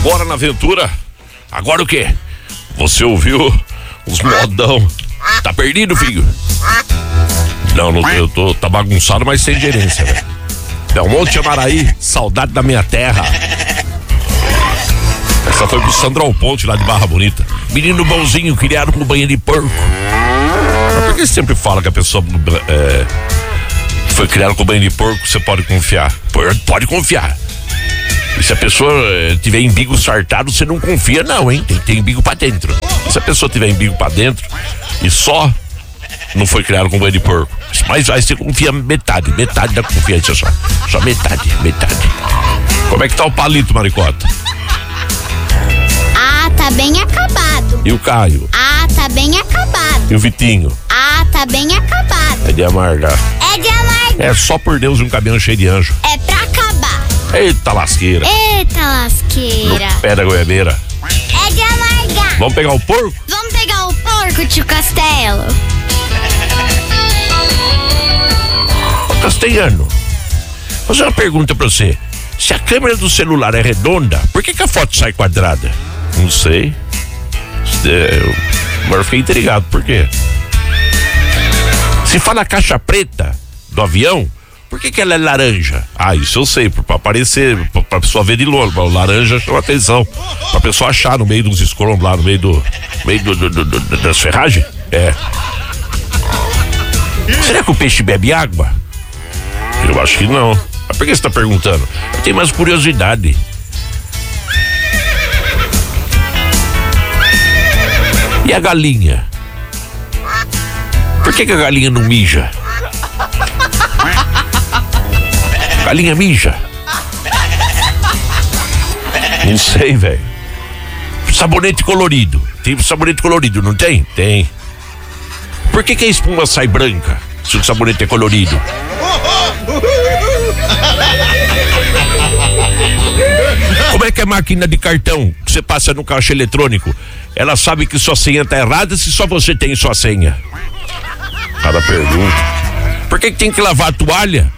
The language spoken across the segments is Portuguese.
Agora na aventura, agora o quê? Você ouviu os modão. Tá perdido, filho? Não, eu tá bagunçado, mas sem gerência, velho. Belmonte Amaraí, saudade da minha terra. Essa foi pro Sandro Ponte lá de Barra Bonita. Menino bonzinho, criado com banha de porco. Mas por que sempre fala que a pessoa foi criada com banha de porco, você pode confiar? Pode confiar. E se a pessoa tiver embigo sartado, você não confia não, hein? Tem que ter embigo pra dentro. Se a pessoa tiver embigo pra dentro e só não foi criado com banho de porco, mas aí você confia metade da confiança só metade. Como é que tá o palito, Maricota? Tá bem acabado. E o Caio? Tá bem acabado. E o Vitinho? Tá bem acabado. É de amargar. É só por Deus um caminhão cheio de anjo. É pra acabar. Eita lasqueira. No pé da goiabeira. É de amargar. Vamos pegar o porco? Vamos pegar o porco, tio Castelo. Castelhano, vou fazer uma pergunta pra você. Se a câmera do celular é redonda, por que a foto sai quadrada? Não sei. Agora eu fiquei intrigado, por quê? Se fala caixa preta do avião, por que ela é laranja? Isso eu sei, pra aparecer, pra pessoa ver de longe. O laranja chama atenção, pra pessoa achar no meio dos escombros lá, no meio das ferragens. Será que o peixe bebe água? Eu acho que não. Mas por que você tá perguntando? Eu tenho mais curiosidade. E a galinha? Por que a galinha não mija? Galinha mija? Não sei, velho. Sabonete colorido. Tem sabonete colorido, não tem? Tem. Por que a espuma sai branca se o sabonete é colorido? Como é que a máquina de cartão que você passa no caixa eletrônico, ela sabe que sua senha tá errada se só você tem sua senha? Cada pergunta. Por que tem que lavar a toalha?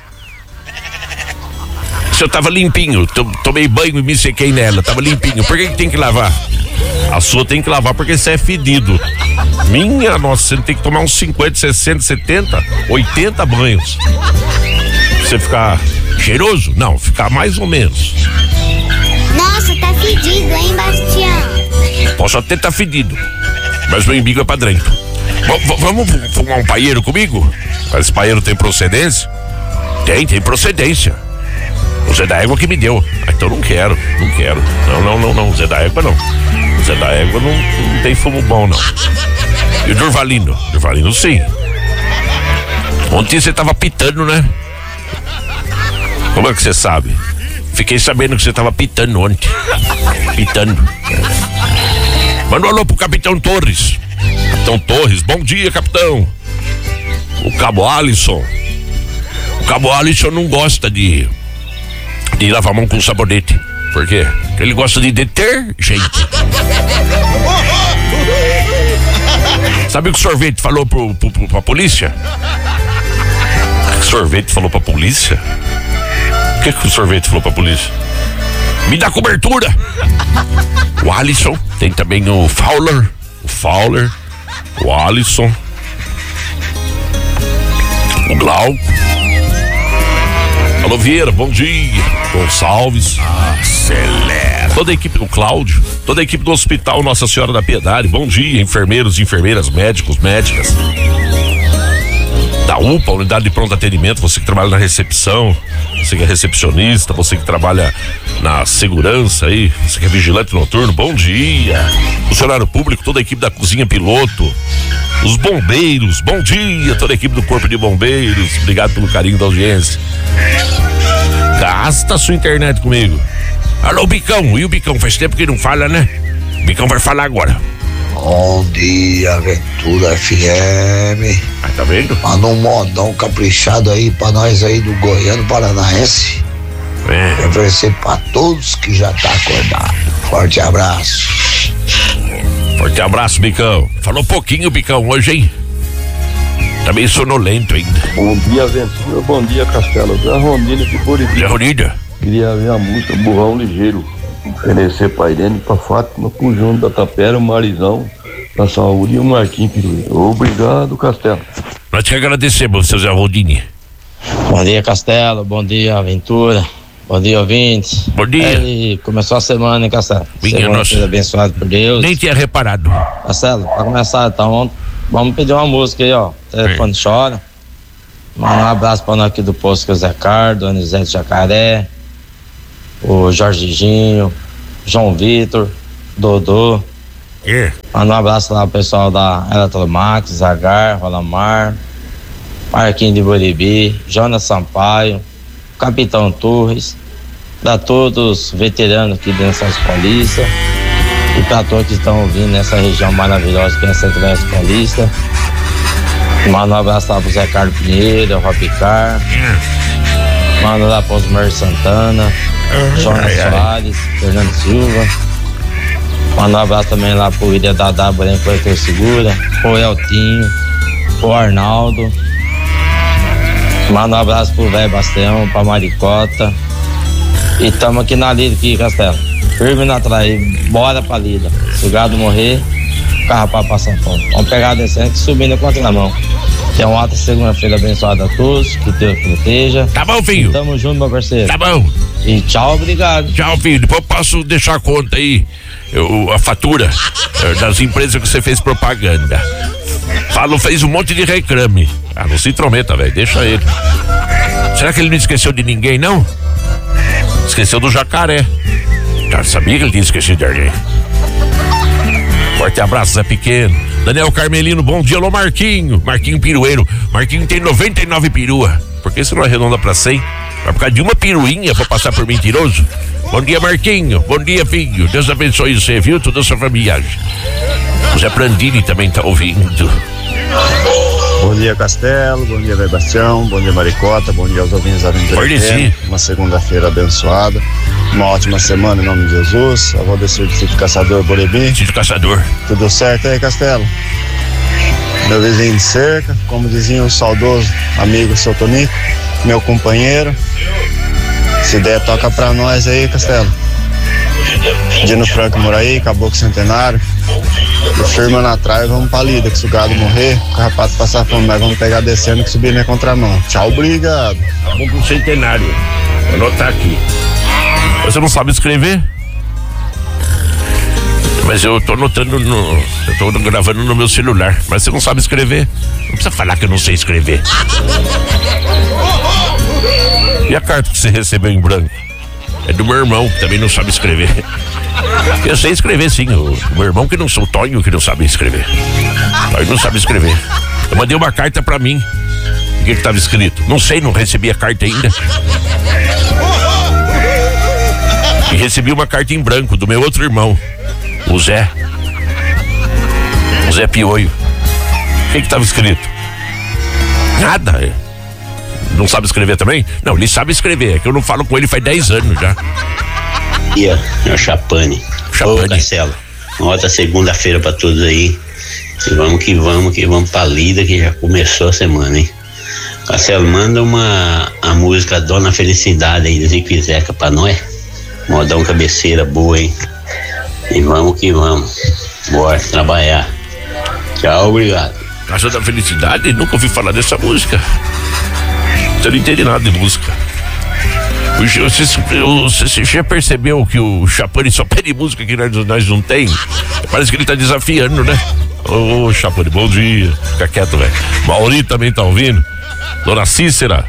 Se eu tava limpinho, tomei banho e me sequei nela, tava limpinho, por que tem que lavar? A sua tem que lavar porque você é fedido. Minha nossa, você tem que tomar uns 50, 60, 70, 80 banhos. Pra você ficar cheiroso? Não, ficar mais ou menos. Nossa, tá fedido, hein, Bastião? Posso até tá fedido, mas meu embigo é pra dentro. Vamos fumar um paieiro comigo? Esse paieiro tem procedência? Tem procedência. O Zé da Égua que me deu. Então não quero. Não, Zé da Égua não. Zé da Égua não tem fumo bom, não. E o Durvalino? Durvalino sim. Ontem você tava pitando, né? Como é que você sabe? Fiquei sabendo que você tava pitando ontem. Pitando. Manda um alô pro Capitão Torres. Capitão Torres, bom dia, capitão. O Cabo Alisson. O Cabo Alisson não gosta de lavar a mão com sabonete. Por quê? Porque ele gosta de deter gente. Sabe o que o sorvete falou pra polícia? O sorvete falou pra polícia? O que o sorvete falou pra polícia? Me dá cobertura! O Alisson, tem também o Fowler, o Alisson, o Glauco. Alô, Vieira, bom dia. Gonçalves. Acelera. Toda a equipe do Cláudio, toda a equipe do Hospital Nossa Senhora da Piedade, bom dia. Enfermeiros, enfermeiras, médicos, médicas. Da UPA, Unidade de Pronto Atendimento, você que trabalha na recepção, você que é recepcionista, você que trabalha na segurança aí, você que é vigilante noturno, bom dia. Funcionário público, toda a equipe da cozinha piloto, os bombeiros, bom dia, toda a equipe do Corpo de Bombeiros, obrigado pelo carinho da audiência. Gasta a sua internet comigo. Alô, Bicão, e o Bicão? Faz tempo que não fala, né? O Bicão vai falar agora. Bom dia, Aventura FM. Tá vendo? Manda um modão caprichado aí pra nós aí do Goiano Paranaense. Quero oferecer pra todos que já tá acordado. Forte abraço. Forte abraço, Bicão. Falou pouquinho, Bicão, hoje, hein? Tá meio sonolento ainda. Bom dia, Aventura. Bom dia, Castelo. Zé Rondina de Buriti. Zé Rondina. Queria ver a música Burrão Ligeiro. Oferecer pra Irene, pra Fátima, pro Júnior da Tapera, o Marizão da Saúde e o Marquinhos Pirueiro. Obrigado, Castelo. Nós te agradecemos, seu Zé Rodini. Bom dia, Castelo. Bom dia, Aventura. Bom dia, ouvintes. Bom dia. Começou a semana, hein, Castelo? Minha nossa. Abençoado por Deus. Nem tinha reparado. Castelo, pra começar, então, vamos pedir uma música aí, ó. O telefone chora. Manda um abraço pra nós aqui do posto, que é o Zé Cardo, Anisete Jacaré, o Jorginho, João Vitor, Dodô. Manda um abraço lá pro pessoal da Eletromax, Zagar, Rolamar, Marquinhos de Boribi, Jonas Sampaio, Capitão Torres, pra todos os veteranos aqui dentro dessa Paulista e pra todos que estão ouvindo nessa região maravilhosa que é a Centro-Oeste Paulista. Manda um abraço lá pro Zé Carlos Pinheiro, Robicar. Manda lá pro Osmar Santana, Jonas Soares, Fernando Silva. Manda um abraço também lá pro William Dadá, Borém Corretor Segura, pro Eltinho, pro Arnaldo. Manda um abraço pro Velho Bastião, pra Maricota. E tamo aqui na lida aqui, Castelo. Firme na traída, bora pra lida. Se o gado morrer, o carrapato passa fome. Vamos pegar a descente e subir na contramão. Tenha uma outra segunda-feira abençoada a todos, que Deus proteja. Tá bom, filho. E tamo junto, meu parceiro. Tá bom. E tchau, obrigado. Tchau, filho. Depois eu posso deixar a conta aí, a fatura das empresas que você fez propaganda. Falo, fez um monte de reclame. Ah, não se intrometa, velho. Deixa ele. Será que ele não esqueceu de ninguém, não? Esqueceu do Jacaré. Já sabia que ele tinha esquecido de alguém. Forte abraço, Zé Pequeno. Daniel Carmelino, bom dia, alô Marquinho. Marquinho Pirueiro. Marquinho tem 99 perua. Por que você não arredonda pra 100? Vai por causa de uma piruinha pra passar por mentiroso? Bom dia, Marquinho. Bom dia, filho. Deus abençoe você, viu? Toda a sua família. O Zé Brandini também tá ouvindo. Bom dia, Castelo. Bom dia, Velho Bastião. Bom dia, Maricota. Bom dia aos ouvintes da Aventura. Uma segunda-feira abençoada. Uma ótima semana em nome de Jesus. Eu vou descer do Sítio Caçador, Boribi. Sítio Caçador. Tudo certo aí, Castelo? Meu vizinho de cerca, como dizia o saudoso amigo seu Tonico, meu companheiro. Se der, toca pra nós aí, Castelo. Dino Franco Moraí, Caboclo Centenário. E firma na trás, vamos pra lida, que se o gado morrer, o carrapato passar fome, nós vamos pegar descendo que subir na contramão. Tchau, obrigado. Vamos pro Centenário. Vou anotar aqui. Você não sabe escrever? Mas eu tô anotando eu tô gravando no meu celular. Mas você não sabe escrever? Não precisa falar que eu não sei escrever. E a carta que você recebeu em branco? É do meu irmão, que também não sabe escrever. Eu sei escrever, sim. O meu irmão que não sou o Tonho, que não sabe escrever. Tonho não sabe escrever. Eu mandei uma carta pra mim. O que estava escrito? Não sei, não recebi a carta ainda. E recebi uma carta em branco do meu outro irmão, o Zé Pioio. O que estava escrito? Nada. Não sabe escrever também? Não, ele sabe escrever, é que eu não falo com ele faz 10 anos já. É o Chapane. Ô, Castelo, uma outra segunda-feira pra todos aí. E vamos pra lida, que já começou a semana, hein? Castelo, manda a música Dona Felicidade aí do Zico e Zeca pra nós. Modão cabeceira boa, hein? E vamos que vamos. Bora trabalhar. Tchau, obrigado. Casa da Felicidade? Nunca ouvi falar dessa música. Você não entende nada de música. Você já percebeu que o Chapane só pede música que nós não tem? Parece que ele tá desafiando, né? Ô, Chapane, bom dia. Fica quieto, velho. Mauri também tá ouvindo. Dona Cícera.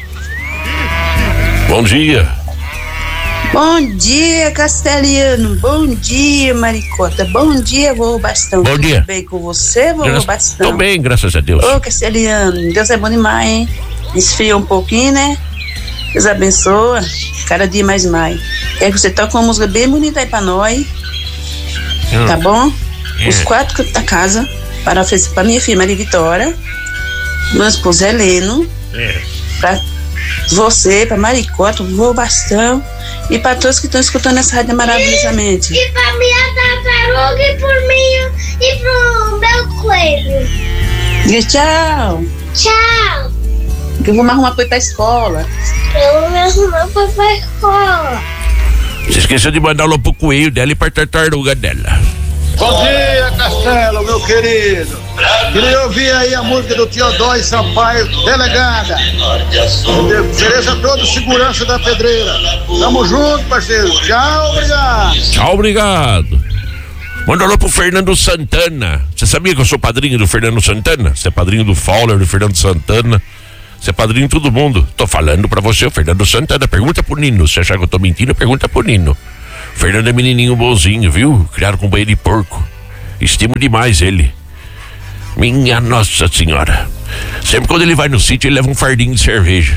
Bom dia. Bom dia, Casteliano. Bom dia, Maricota. Bom dia, vô Bastão. Bom dia. Tudo bem com você, vô Bastão? Tô bem, graças a Deus. Ô, Casteliano, Deus é bom demais, hein? Esfria um pouquinho, né? Deus abençoa. Cada dia mais. Quero que você toque uma música bem bonita aí pra nós. Tá bom? Os 4 cantos da casa. Para oferecer pra minha filha Maria Vitória, meu esposo Heleno, pra você, pra Maricota, o vô Bastão e pra todos que estão escutando essa rádio maravilhosamente. E pra minha tartaruga e por mim e pro meu coelho. Diga tchau. Tchau. Que eu vou me arrumar pra ir pra escola. Eu vou me arrumar pra ir pra escola. Você esqueceu de mandar alô pro coelho dela e pra tartaruga dela. Bom dia, Castelo, meu querido. Queria ouvir aí a música do Teodói Sampaio, Delegada. Ofereça a todos segurança da pedreira. Tamo junto, parceiro. Tchau, obrigado. Tchau, obrigado. Manda alô pro Fernando Santana. Você sabia que eu sou padrinho do Fernando Santana? Você é padrinho do Fowler, do Fernando Santana. Você é padrinho de todo mundo. Tô falando pra você, o Fernando Santana. Pergunta pro Nino. Se achar que eu tô mentindo, pergunta pro Nino. Fernando é menininho bonzinho, viu? Criado com banho de porco. Estimo demais ele. Minha Nossa Senhora. Sempre quando ele vai no sítio, ele leva um fardinho de cerveja.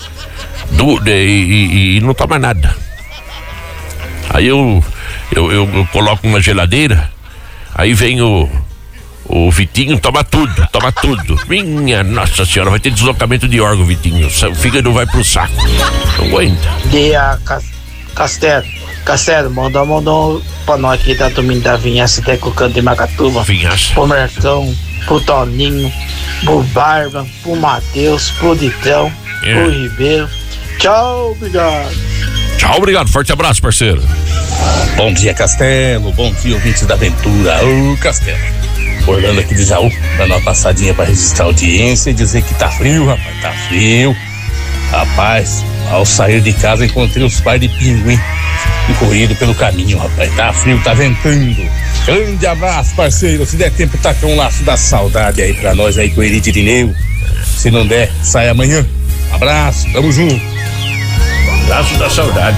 E não toma nada. Aí eu coloco na geladeira. Aí vem o Vitinho, toma tudo. Minha Nossa Senhora, vai ter deslocamento de órgão, Vitinho. O fígado vai pro saco. Não aguenta. Dia, Castelo, mandou pra nós aqui da domingo da Vinhaça, até com o canto de Macatuba. Vinhaça. Pro Marcão, pro Toninho, pro Barba, pro Matheus, pro Ditão, pro Ribeiro. Tchau, obrigado. Tchau, obrigado. Forte abraço, parceiro. Bom dia, Castelo. Bom dia, ouvintes da aventura. Ô, Castelo. Orlando aqui de Jaú, dando uma passadinha pra registrar a audiência e dizer que tá frio, rapaz. Tá frio. Rapaz, ao sair de casa encontrei os pais de pinguim corrido pelo caminho, rapaz. Tá frio, tá ventando. Grande abraço, parceiro. Se der tempo, taca um laço da saudade aí pra nós aí com o Eri de Irineu. Se não der, sai amanhã. Abraço, tamo junto. Laço da saudade.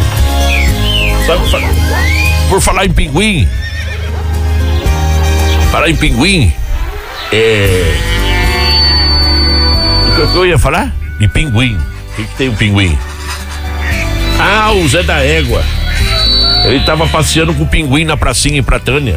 Por falar em pinguim. O que eu ia falar? De pinguim. O que tem um pinguim? Ah, o Zé da Égua. Ele tava passeando com o pinguim na pracinha em Pratânia.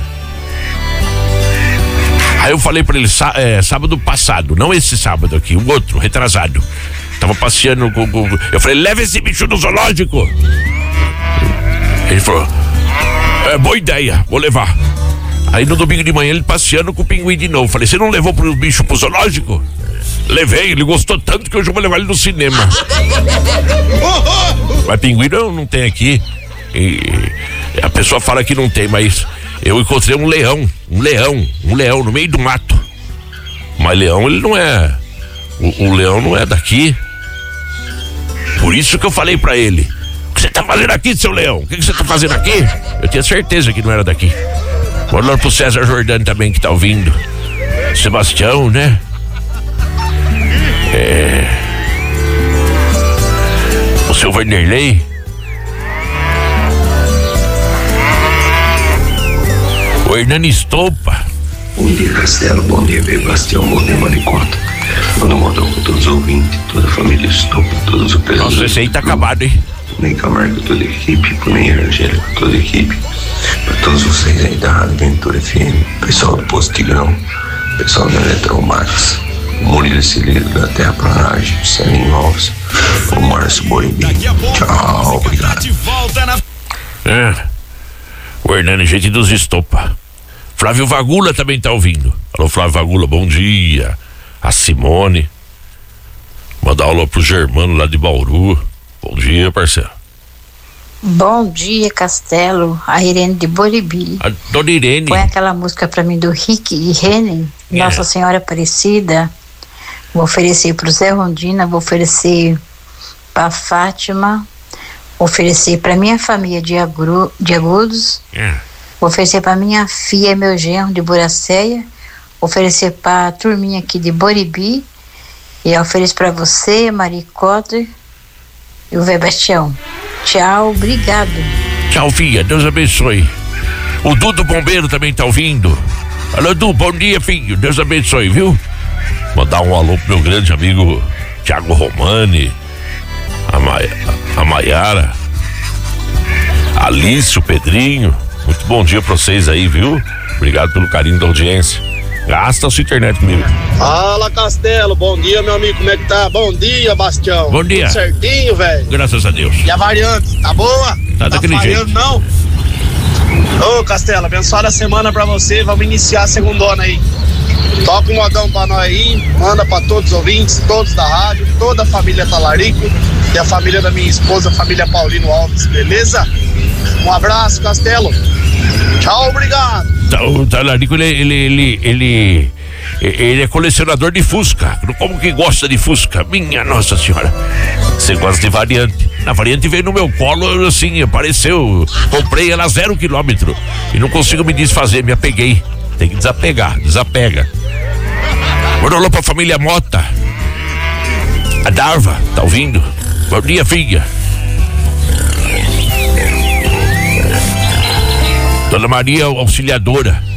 Aí eu falei pra ele, sábado passado, não esse sábado aqui, o outro, retrasado. Tava passeando com... Eu falei, leva esse bicho no zoológico. Ele falou, boa ideia, vou levar. Aí no domingo de manhã ele passeando com o pinguim de novo. Falei, você não levou pro bicho pro zoológico? Levei, ele gostou tanto que hoje eu vou levar ele no cinema. Mas pinguim não tem aqui. E a pessoa fala que não tem, mas eu encontrei um leão no meio do mato. Mas leão, ele não é. O leão não é daqui. Por isso que eu falei pra ele, o que você tá fazendo aqui, seu leão? O que você tá fazendo aqui? Eu tinha certeza que não era daqui. Falando pro César Jordano também que tá ouvindo. Sebastião, né? O seu Vanderlei. O Hernani Estopa. Bom dia, Castelo. Bom dia, Sebastião. Bom dia, Maricota. Manda um modão com todos os ouvintes, toda a família Estopa, todos os presentes. Nossa, esse aí tá acabado, hein? Nem Camargo, toda a equipe, pro Ney Angélico, toda a equipe. Pra todos vocês aí da Rádio Aventura FM, pessoal do Posto Tigrão, pessoal da Eletromax, o Murilo Cileiro da Terra Planagem, o Celinho Alves, o Márcio Boibi. Tchau, obrigado. O Hernani, gente dos Estopa. Flávio Vagula também tá ouvindo. Alô, Flávio Vagula, bom dia. A Simone. Mandar alô pro Germano lá de Bauru. Bom dia, parceiro. Bom dia, Castelo. A Irene de Boribi. A dona Irene. Põe aquela música pra mim do Rick e Rene, Nossa Senhora Aparecida. Vou oferecer pro Zé Rondina, vou oferecer pra Fátima, vou oferecer pra minha família de Agudos, vou oferecer pra minha filha e meu genro de Buracéia, vou oferecer pra turminha aqui de Boribi, e eu ofereço pra você, Maricota e o Sebastião. Tchau, obrigado. Tchau, filha, Deus abençoe. O Dudu Bombeiro também tá ouvindo. Alô, Du, bom dia, filho, Deus abençoe, viu? Mandar um alô pro meu grande amigo Thiago Romani, a Maiara, Alice, o Pedrinho. Muito bom dia pra vocês aí, viu? Obrigado pelo carinho da audiência. Gasta a sua internet comigo. Fala, Castelo, bom dia, meu amigo, como é que tá? Bom dia, Bastião. Bom dia. Tudo certinho, velho? Graças a Deus. E a variante, tá boa? Tá daquele jeito. Não? Ô, Castelo, abençoada semana pra você, vamos iniciar a segundona aí. Toca um modão pra nós aí, manda pra todos os ouvintes, todos da rádio, toda a família Talarico e a família da minha esposa, a família Paulino Alves, beleza? Um abraço, Castelo. Tchau, obrigado. O Talarico, ele é colecionador de Fusca. Como que gosta de Fusca? Minha Nossa Senhora. Você gosta de Variante. A Variante veio no meu colo, assim, apareceu. Comprei ela 0 km e não consigo me desfazer, me apeguei. Tem que desapegar, desapega. Alô pra família Mota. A Darva, tá ouvindo? Bom dia, filha. Dona Maria Auxiliadora.